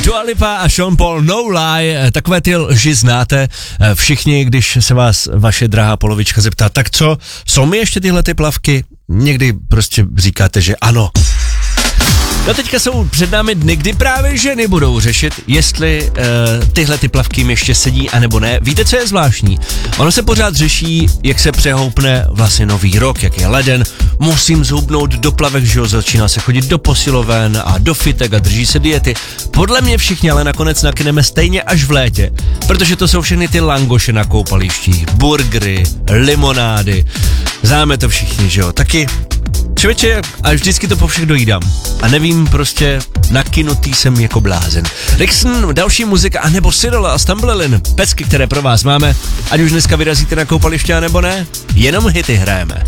Dua Lipa a Sean Paul, No Lie, takové ty lži znáte všichni, když se vás vaše drahá polovička zeptá, tak co, jsou mi ještě tyhle ty plavky? Někdy prostě říkáte, že ano. No teďka jsou před námi dny, kdy právě ženy budou řešit, jestli tyhle ty plavky jim ještě sedí, anebo ne. Víte, co je zvláštní? Ono se pořád řeší, jak se přehoupne vlastně nový rok, jak je leden, musím zhubnout do plavek, že jo, začíná se chodit do posiloven a do fitek a drží se diety. Podle mě všichni ale nakonec nakyneme stejně až v létě, protože to jsou všechny ty langoše na koupalištích, burgery, limonády, známe to všichni, že jo, taky. Člověče, a vždycky to po všech dojídám. A nevím, prostě nakynutý jsem jako blázen. Rixon, další muzika, anebo Sirola a Stumblelin, pecky, které pro vás máme, ať už dneska vyrazíte na koupaliště, anebo ne, jenom hity hrajeme.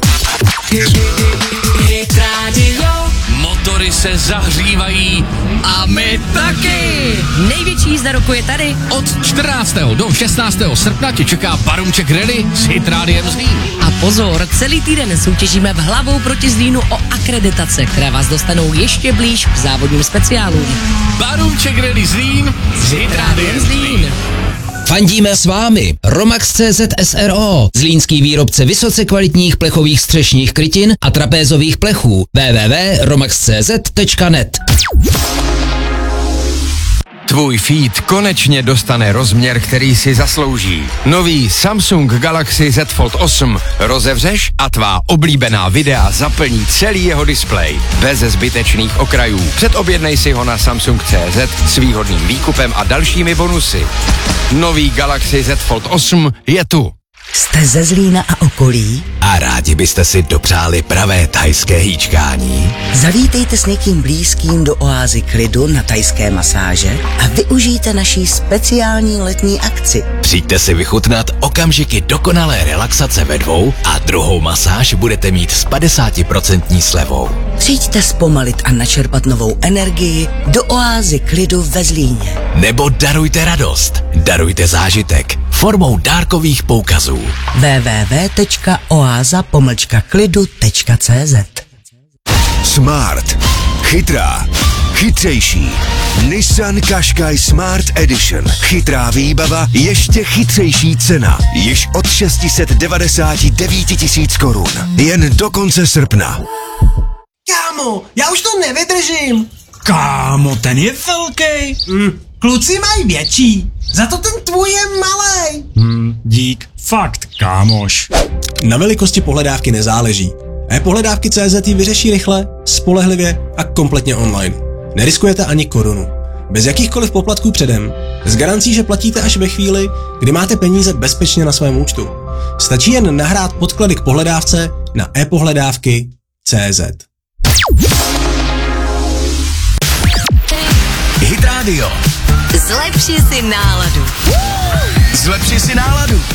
Hit Radio. Motory se zahřívají a my taky. Největší jízda roku je tady. Od 14. do 16. srpna tě čeká Barumček Rally s Hit Rádiem Zlín. A pozor, celý týden soutěžíme v Hlavou proti Zlínu o akreditace, které vás dostanou ještě blíž k závodním speciálům. Barumček Rally Zlín s Hit Rádiem Zlín. Fandíme s vámi Romax.cz SRO, zlínský výrobce vysoce kvalitních plechových střešních krytin a trapézových plechů. www.romax.cz.net. Tvůj feed konečně dostane rozměr, který si zaslouží. Nový Samsung Galaxy Z Fold 8 rozevřeš a tvá oblíbená videa zaplní celý jeho displej. Bez zbytečných okrajů. Předobjednej si ho na Samsung.cz s výhodným výkupem a dalšími bonusy. Nový Galaxy Z Fold 8 je tu. Jste ze Zlína a okolí? A rádi byste si dopřáli pravé thajské hýčkání? Zavítejte s někým blízkým do oázy klidu na thajské masáže a využijte naší speciální letní akci. Přijďte si vychutnat okamžiky dokonalé relaxace ve dvou a druhou masáž budete mít s 50% slevou. Přijďte zpomalit a načerpat novou energii do oázy klidu ve Zlíně. Nebo darujte radost, darujte zážitek formou dárkových poukazů. www.oaza-klidu.cz. Smart. Chytrá. Chytřejší. Nissan Qashqai Smart Edition. Chytrá výbava, ještě chytřejší cena. Již od 699 000 korun. Jen do konce srpna. Kámo, já už to nevydržím. Kámo, ten je velký. Kluci mají větší, za to ten tvůj je malej. Dík. Fakt, kámoš. Na velikosti pohledávky nezáleží. E-pohledávky.cz ji vyřeší rychle, spolehlivě a kompletně online. Neriskujete ani korunu. Bez jakýchkoliv poplatků předem. S garancí, že platíte až ve chvíli, kdy máte peníze bezpečně na svém účtu. Stačí jen nahrát podklady k pohledávce na e-pohledávky.cz. Hit Radio. Zlepši si náladu. Zlepši si náladu.